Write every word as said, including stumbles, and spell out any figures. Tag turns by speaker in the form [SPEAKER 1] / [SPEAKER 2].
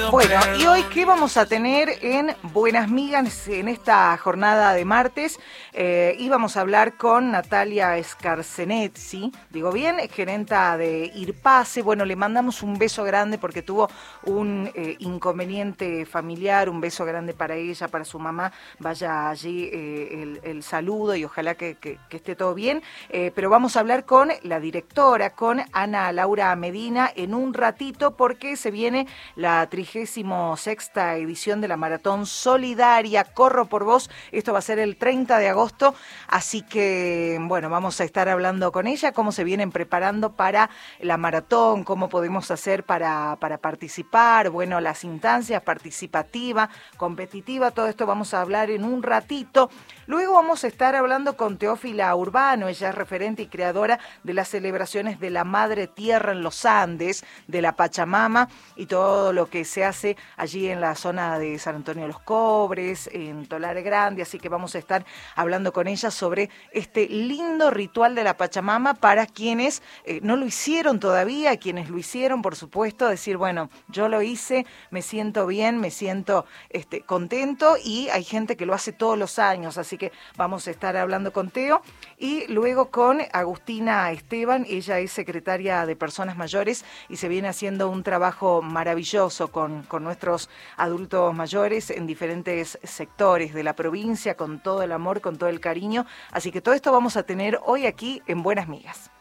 [SPEAKER 1] Bueno, y hoy, ¿qué vamos a tener en Buenas Migas en esta jornada de martes? Eh, íbamos a hablar con Natalia Scarsenezzi, digo bien, gerenta de IRPASE. Bueno, le mandamos un beso grande porque tuvo un eh, inconveniente familiar, un beso grande para ella, para su mamá. Vaya allí eh, el, el saludo y ojalá que, que, que esté todo bien. Eh, pero vamos a hablar con la directora, con Ana Laura Medina, en un ratito porque se viene la trigésima sexta edición de la Maratón Solidaria Corro por Vos. Esto va a ser el treinta de agosto, así que, bueno, vamos a estar hablando con ella, cómo se vienen preparando para la maratón, cómo podemos hacer para, para participar, bueno, las instancias participativa, competitiva, todo esto vamos a hablar en un ratito. Luego vamos a estar hablando con Teófila Urbano, ella es referente y creadora de las celebraciones de la Madre Tierra en los Andes, de la Pachamama y todo lo que se hace allí en la zona de San Antonio de los Cobres, en Tolar Grande, así que vamos a estar hablando con ella sobre este lindo ritual de la Pachamama para quienes eh, no lo hicieron todavía, quienes lo hicieron, por supuesto, decir, bueno, yo lo hice, me siento bien, me siento este, contento, y hay gente que lo hace todos los años, así que vamos a estar hablando con Teo y luego con Agustina Esteban. Ella es secretaria de Personas Mayores y se viene haciendo un trabajo maravilloso con, con nuestros adultos mayores en diferentes sectores de la provincia, con todo el amor, con todo el cariño. Así que todo esto vamos a tener hoy aquí en Buenas Migas.